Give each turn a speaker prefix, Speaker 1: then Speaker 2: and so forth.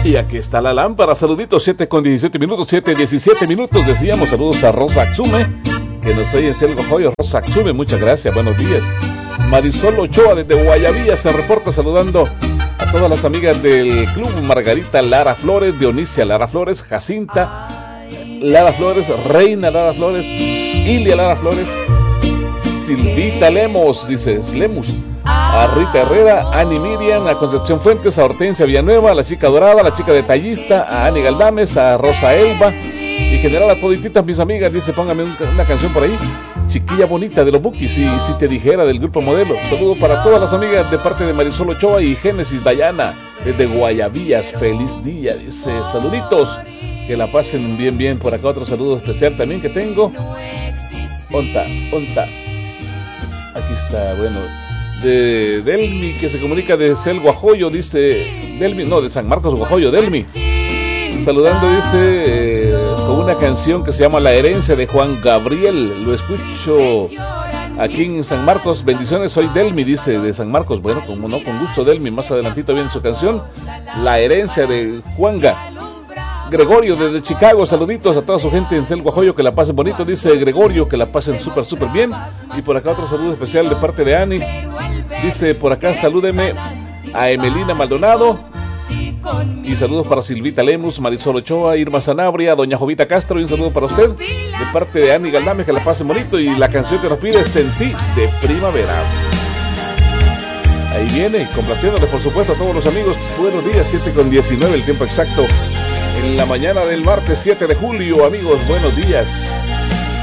Speaker 1: Y aquí está la lámpara, saluditos, 7:17, 7:17. Decíamos saludos a Rosa Axume, que nos oye en Selgo Joyo. Rosa Axume, muchas gracias, buenos días. Marisol Ochoa desde Guayavilla se reporta saludando a todas las amigas del club. Margarita Lara Flores, Dionisia Lara Flores, Jacinta Lara Flores, Reina Lara Flores, Ilia Lara Flores, Silvita Lemos, dices Lemus, a Rita Herrera, a Ani Miriam, a Concepción Fuentes, a Hortensia Villanueva, a la chica dorada, a la chica detallista, a Ani Galdames, a Rosa Elba y general a todititas mis amigas. Dice, póngame una canción por ahí, Chiquilla Bonita de los Bukis, y si te dijera, del grupo Modelo. Saludo para todas las amigas de parte de Marisol Ochoa y Génesis Dayana desde Guayabillas. Feliz día, dice, saluditos, que la pasen bien. Por acá otro saludo especial también que tengo. Onta, aquí está, bueno, de Delmi, que se comunica de Sel Guajoyo, dice Delmi, no, de San Marcos Guajoyo, Delmi, saludando, dice, con una canción que se llama La Herencia de Juan Gabriel. Lo escucho aquí en San Marcos. Bendiciones, soy Delmi, dice, de San Marcos. Bueno, como no, con gusto, Delmi. Más adelantito viene su canción, La Herencia de Juanga. Gregorio desde Chicago, saluditos a toda su gente en Sel Guajoyo, que la pasen bonito, dice Gregorio, que la pasen súper bien. Y por acá otro saludo especial de parte de Ani, dice por acá, salúdeme a Emelina Maldonado, y saludos para Silvita Lemus, Marisol Ochoa, Irma Sanabria, Doña Jovita Castro, y un saludo para usted de parte de Ani Galdames, que la pasen bonito. Y la canción que nos pide, Sentí, de Primavera. Ahí viene, complaciéndole por supuesto a todos los amigos. Buenos días, 7:19 el tiempo exacto en la mañana del martes 7 de julio, amigos, buenos días.